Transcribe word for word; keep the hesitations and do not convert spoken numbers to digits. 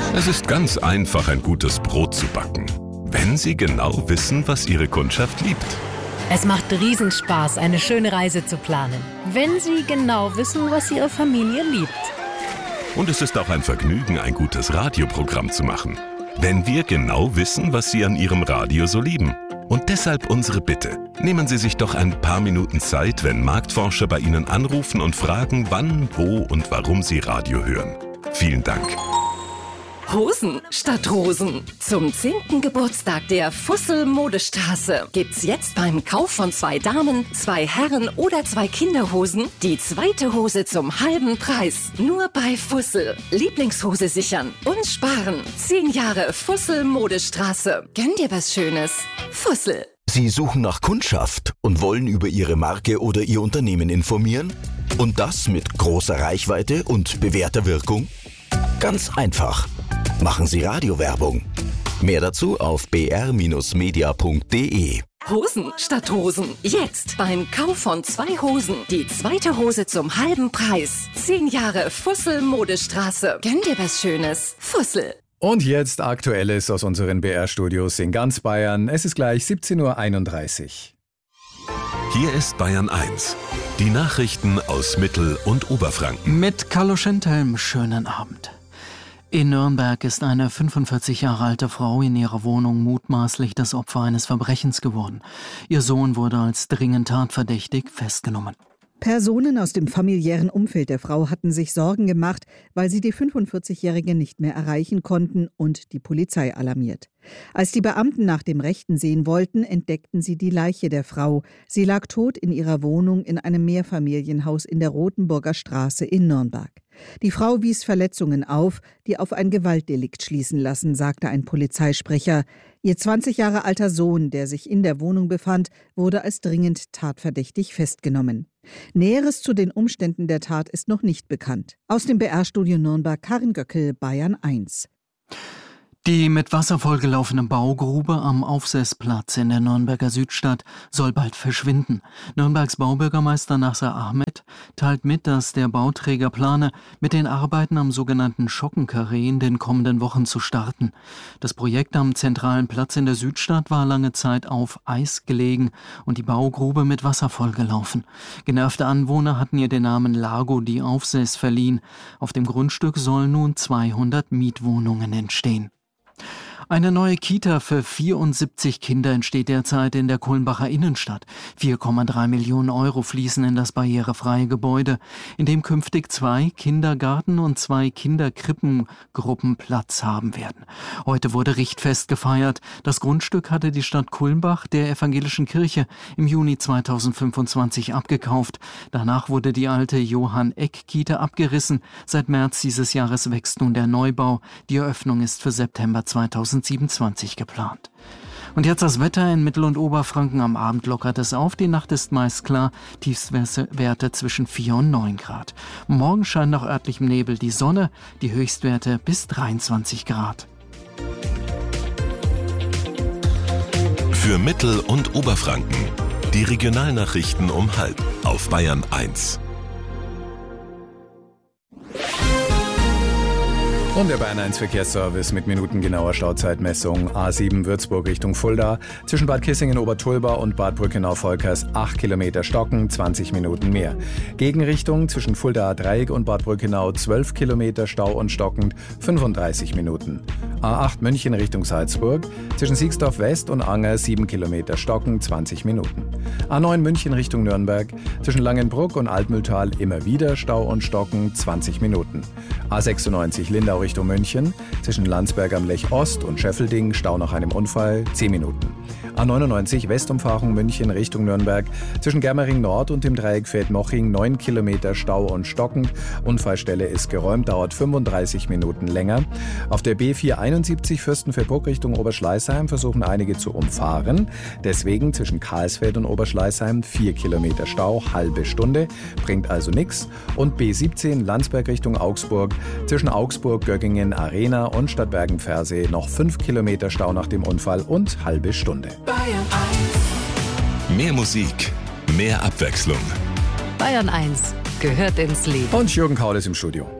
Es ist ganz einfach, ein gutes Brot zu backen, wenn Sie genau wissen, was Ihre Kundschaft liebt. Es macht Riesenspaß, eine schöne Reise zu planen, wenn Sie genau wissen, was Ihre Familie liebt. Und es ist auch ein Vergnügen, ein gutes Radioprogramm zu machen, wenn wir genau wissen, was Sie an Ihrem Radio so lieben. Und deshalb unsere Bitte. Nehmen Sie sich doch ein paar Minuten Zeit, wenn Marktforscher bei Ihnen anrufen und fragen, wann, wo und warum Sie Radio hören. Vielen Dank. Hosen statt Rosen. Zum zehnten Geburtstag der Fussel Modestraße gibt's jetzt beim Kauf von zwei Damen, zwei Herren oder zwei Kinderhosen die zweite Hose zum halben Preis. Nur bei Fussel. Lieblingshose sichern und sparen. Zehn Jahre Fussel Modestraße. Gönn dir was Schönes. Fussel. Sie suchen nach Kundschaft und wollen über Ihre Marke oder Ihr Unternehmen informieren? Und das mit großer Reichweite und bewährter Wirkung? Ganz einfach. Machen Sie Radiowerbung. Mehr dazu auf b r Bindestrich media punkt d e. Hosen statt Rosen. Jetzt beim Kauf von zwei Hosen die zweite Hose zum halben Preis. Zehn Jahre Fussel Modestraße. Gönn dir was Schönes. Fussel. Und jetzt Aktuelles aus unseren B R-Studios in ganz Bayern. Es ist gleich siebzehn Uhr einunddreißig. Hier ist Bayern eins. Die Nachrichten aus Mittel- und Oberfranken. Mit Carlo Schentelm, schönen Abend. In Nürnberg ist eine fünfundvierzig Jahre alte Frau in ihrer Wohnung mutmaßlich das Opfer eines Verbrechens geworden. Ihr Sohn wurde als dringend tatverdächtig festgenommen. Personen aus dem familiären Umfeld der Frau hatten sich Sorgen gemacht, weil sie die fünfundvierzigjährige nicht mehr erreichen konnten und die Polizei alarmiert. Als die Beamten nach dem Rechten sehen wollten, entdeckten sie die Leiche der Frau. Sie lag tot in ihrer Wohnung in einem Mehrfamilienhaus in der Rotenburger Straße in Nürnberg. Die Frau wies Verletzungen auf, die auf ein Gewaltdelikt schließen lassen, sagte ein Polizeisprecher. Ihr zwanzig Jahre alter Sohn, der sich in der Wohnung befand, wurde als dringend tatverdächtig festgenommen. Näheres zu den Umständen der Tat ist noch nicht bekannt. Aus dem B R-Studio Nürnberg, Karin Göckel, Bayern eins. Die mit Wasser vollgelaufene Baugrube am Aufseßplatz in der Nürnberger Südstadt soll bald verschwinden. Nürnbergs Baubürgermeister Nasser Ahmed teilt mit, dass der Bauträger plane, mit den Arbeiten am sogenannten Schockenkarree in den kommenden Wochen zu starten. Das Projekt am zentralen Platz in der Südstadt war lange Zeit auf Eis gelegen und die Baugrube mit Wasser vollgelaufen. Genervte Anwohner hatten ihr den Namen Lago di Aufseß verliehen. Auf dem Grundstück sollen nun zweihundert Mietwohnungen entstehen. Eine neue Kita für vierundsiebzig Kinder entsteht derzeit in der Kulmbacher Innenstadt. vier Komma drei Millionen Euro fließen in das barrierefreie Gebäude, in dem künftig zwei Kindergarten- und zwei Kinderkrippengruppen Platz haben werden. Heute wurde Richtfest gefeiert. Das Grundstück hatte die Stadt Kulmbach der evangelischen Kirche im Juni zweitausendfünfundzwanzig abgekauft. Danach wurde die alte Johann-Eck-Kita abgerissen. Seit März dieses Jahres wächst nun der Neubau. Die Eröffnung ist für September zweitausendsiebenundzwanzig geplant. Und jetzt das Wetter in Mittel- und Oberfranken. Am Abend lockert es auf, die Nacht ist meist klar, Tiefstwerte zwischen vier und neun Grad. Morgen scheint nach örtlichem Nebel die Sonne, die Höchstwerte bis dreiundzwanzig Grad. Für Mittel- und Oberfranken die Regionalnachrichten um halb auf Bayern eins. Und der Bayern eins Verkehrsservice mit minutengenauer Stauzeitmessung. A sieben Würzburg Richtung Fulda. Zwischen Bad Kissingen-Obertulba und Bad Brückenau-Volkers acht Kilometer stocken, zwanzig Minuten mehr. Gegenrichtung zwischen Fulda-Dreieck und Bad Brückenau zwölf Kilometer Stau und stockend, fünfunddreißig Minuten. A acht München Richtung Salzburg. Zwischen Siegsdorf West und Anger sieben Kilometer stocken, zwanzig Minuten. A neun München Richtung Nürnberg. Zwischen Langenbruck und Altmühltal immer wieder Stau und stocken, zwanzig Minuten. A sechsundneunzig Lindau Richtung München, zwischen Landsberg am Lech Ost und Scheffelding, Stau nach einem Unfall, zehn Minuten. A neunundneunzig Westumfahrung München Richtung Nürnberg, zwischen Germering Nord und dem Dreieck Feldmoching neun Kilometer Stau und stockend. Unfallstelle ist geräumt, dauert fünfunddreißig Minuten länger. Auf der B vierhunderteinundsiebzig Fürstenfeldbruck Richtung Oberschleißheim versuchen einige zu umfahren. Deswegen zwischen Karlsfeld und Oberschleißheim vier Kilometer Stau, halbe Stunde, bringt also nichts. Und B siebzehn Landsberg Richtung Augsburg, zwischen Augsburg, Göggingen, Arena und Stadtbergen-Versee noch fünf Kilometer Stau nach dem Unfall und halbe Stunde. Bayern eins. Mehr Musik, mehr Abwechslung. Bayern eins gehört ins Leben. Und Jürgen Kaul ist im Studio.